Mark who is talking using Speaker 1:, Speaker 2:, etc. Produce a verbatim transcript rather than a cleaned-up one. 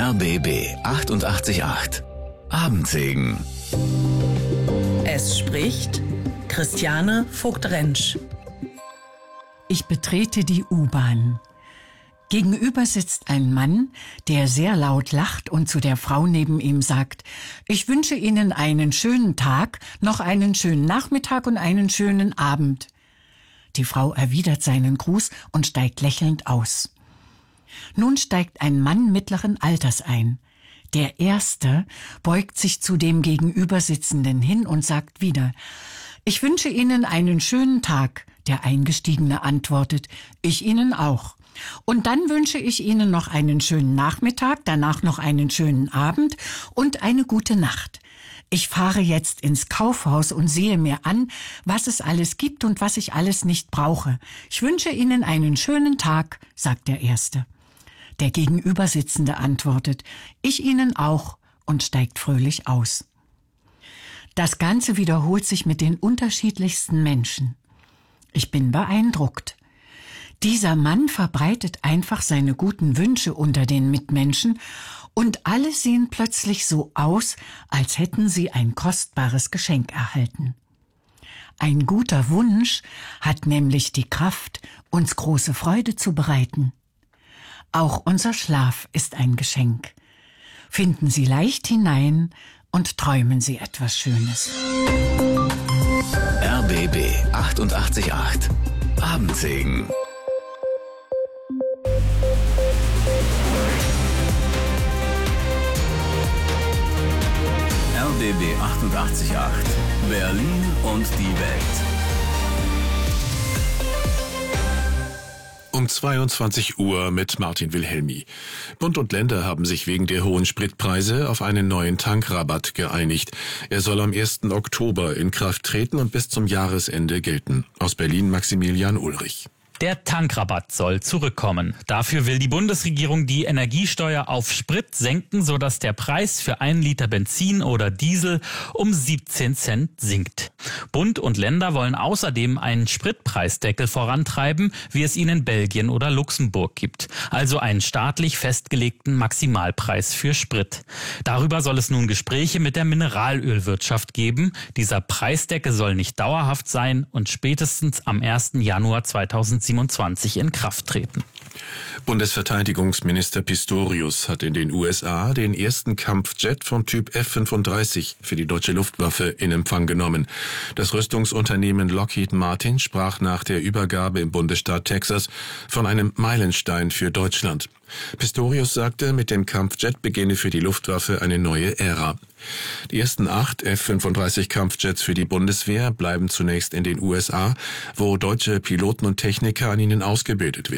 Speaker 1: R B B achtundachtzig Komma acht. Abendsegen.
Speaker 2: Es spricht Christiane Vogt-Rentsch.
Speaker 3: Ich betrete die U-Bahn. Gegenüber sitzt ein Mann, der sehr laut lacht und zu der Frau neben ihm sagt: Ich wünsche Ihnen einen schönen Tag, noch einen schönen Nachmittag und einen schönen Abend. Die Frau erwidert seinen Gruß und steigt lächelnd aus. Nun steigt ein Mann mittleren Alters ein. Der Erste beugt sich zu dem Gegenübersitzenden hin und sagt wieder: Ich wünsche Ihnen einen schönen Tag. Der Eingestiegene antwortet: Ich Ihnen auch. Und dann wünsche ich Ihnen noch einen schönen Nachmittag, danach noch einen schönen Abend und eine gute Nacht. Ich fahre jetzt ins Kaufhaus und sehe mir an, was es alles gibt und was ich alles nicht brauche. Ich wünsche Ihnen einen schönen Tag, sagt der Erste. Der Gegenübersitzende antwortet: Ich Ihnen auch, und steigt fröhlich aus. Das Ganze wiederholt sich mit den unterschiedlichsten Menschen. Ich bin beeindruckt. Dieser Mann verbreitet einfach seine guten Wünsche unter den Mitmenschen und alle sehen plötzlich so aus, als hätten sie ein kostbares Geschenk erhalten. Ein guter Wunsch hat nämlich die Kraft, uns große Freude zu bereiten. Auch unser Schlaf ist ein Geschenk. Finden Sie leicht hinein und träumen Sie etwas Schönes.
Speaker 1: R B B achtundachtzig Komma acht. Abendsegen. R B B achtundachtzig Komma acht. Berlin und die Welt.
Speaker 4: Um zweiundzwanzig Uhr mit Martin Wilhelmi. Bund und Länder haben sich wegen der hohen Spritpreise auf einen neuen Tankrabatt geeinigt. Er soll am ersten Oktober in Kraft treten und bis zum Jahresende gelten. Aus Berlin Maximilian Ulrich.
Speaker 5: Der Tankrabatt soll zurückkommen. Dafür will die Bundesregierung die Energiesteuer auf Sprit senken, sodass der Preis für einen Liter Benzin oder Diesel um siebzehn Cent sinkt. Bund und Länder wollen außerdem einen Spritpreisdeckel vorantreiben, wie es ihn in Belgien oder Luxemburg gibt. Also einen staatlich festgelegten Maximalpreis für Sprit. Darüber soll es nun Gespräche mit der Mineralölwirtschaft geben. Dieser Preisdeckel soll nicht dauerhaft sein und spätestens am ersten Januar zweitausendsiebenundzwanzig in Kraft treten.
Speaker 4: Bundesverteidigungsminister Pistorius hat in den U S A den ersten Kampfjet vom Typ F fünfunddreißig für die deutsche Luftwaffe in Empfang genommen. Das Rüstungsunternehmen Lockheed Martin sprach nach der Übergabe im Bundesstaat Texas von einem Meilenstein für Deutschland. Pistorius sagte, mit dem Kampfjet beginne für die Luftwaffe eine neue Ära. Die ersten acht F fünfunddreißig Kampfjets für die Bundeswehr bleiben zunächst in den U S A, wo deutsche Piloten und Techniker an ihnen ausgebildet werden.